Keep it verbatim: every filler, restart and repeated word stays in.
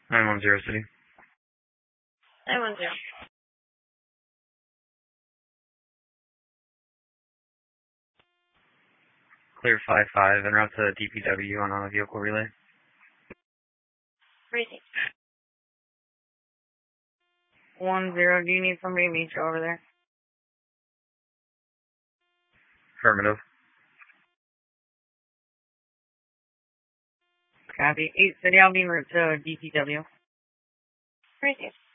nine one zero City. nine one zero. Clear five five en route to D P W on a vehicle relay. Racing. One zero, do you need somebody to meet you over there? Affirmative. Copy. eight City, I'll be en route to D P W. Racing.